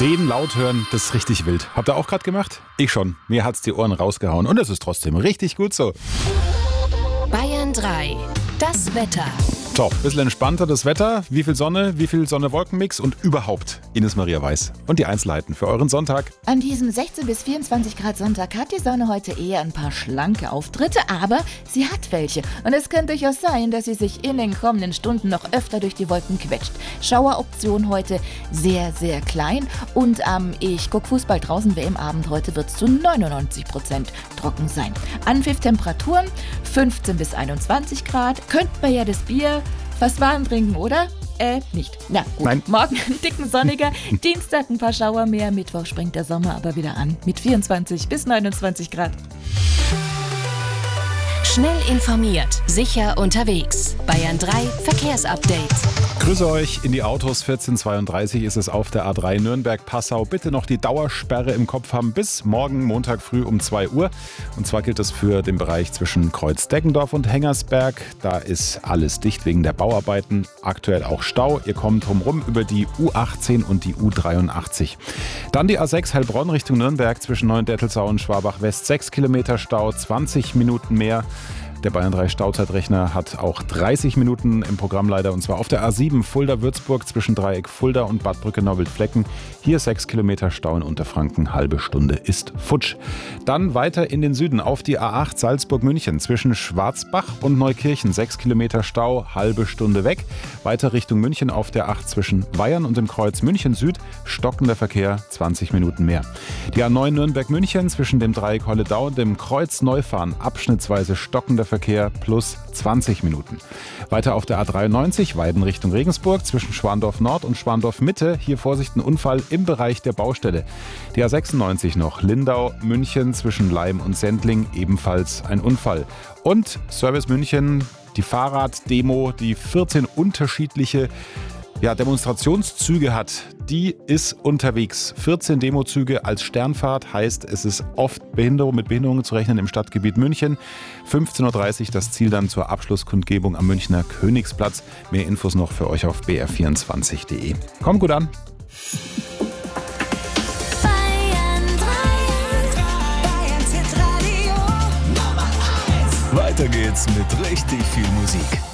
Den laut hören, das ist richtig wild. Habt ihr auch gerade gemacht? Ich schon. Mir hat's die Ohren rausgehauen und es ist trotzdem richtig gut so. Bayern 3, das Wetter. So, ein bisschen entspannter das Wetter. Wie viel Sonne-Wolkenmix und überhaupt Ines Maria Weiß. Und die Einzelheiten für euren Sonntag. An diesem 16 bis 24 Grad Sonntag hat die Sonne heute eher ein paar schlanke Auftritte, aber sie hat welche. Und es kann durchaus sein, dass sie sich in den kommenden Stunden noch öfter durch die Wolken quetscht. Schaueroption heute sehr, sehr klein. Und Ich guck Fußball draußen, WM-Abend heute wird es zu 99% trocken sein. Anpfiff-Temperaturen 15 bis 21 Grad. Könnt man ja das Bier fast warm trinken, oder? Nicht. Na gut. Nein. Morgen ein dicken sonniger, Dienstag ein paar Schauer mehr, Mittwoch springt der Sommer aber wieder an mit 24 bis 29 Grad. Schnell informiert, sicher unterwegs. Bayern 3 Verkehrsupdate. Grüße euch in die Autos. 14:32 ist es auf der A3 Nürnberg-Passau. Bitte noch die Dauersperre im Kopf haben bis morgen Montag früh um 2 Uhr. Und zwar gilt das für den Bereich zwischen Kreuz-Deggendorf und Hengersberg. Da ist alles dicht wegen der Bauarbeiten. Aktuell auch Stau. Ihr kommt drumherum über die U18 und die U83. Dann die A6 Heilbronn Richtung Nürnberg zwischen Neuendettelsau und Schwabach-West. 6 Kilometer Stau, 20 Minuten mehr. Der Bayern 3 Stauzeitrechner hat auch 30 Minuten im Programm leider, und zwar auf der A7 Fulda-Würzburg zwischen Dreieck Fulda und Bad Brücke-Norbelt-Flecken. Hier 6 Kilometer Stau in Unterfranken, halbe Stunde ist futsch. Dann weiter in den Süden auf die A8 Salzburg-München zwischen Schwarzbach und Neukirchen. 6 Kilometer Stau, halbe Stunde weg. Weiter Richtung München auf der 8 zwischen Weyern und dem Kreuz München Süd. Stockender Verkehr, 20 Minuten mehr. Die A9 Nürnberg-München zwischen dem Dreieck Holledau und dem Kreuz Neufahren. Abschnittsweise stockender Verkehr plus 20 Minuten. Weiter auf der A93 Weiden Richtung Regensburg zwischen Schwandorf Nord und Schwandorf Mitte. Hier Vorsicht, ein Unfall im Bereich der Baustelle. Die A96 noch Lindau München zwischen Leim und Sendling, ebenfalls ein Unfall. Und Service München, die Fahrraddemo, die 14 unterschiedliche Demonstrationszüge hat, die ist unterwegs. 14 Demozüge als Sternfahrt, heißt, es ist oft mit Behinderungen zu rechnen im Stadtgebiet München. 15:30 Uhr das Ziel dann zur Abschlusskundgebung am Münchner Königsplatz. Mehr Infos noch für euch auf br24.de. Kommt gut an! Weiter geht's mit richtig viel Musik.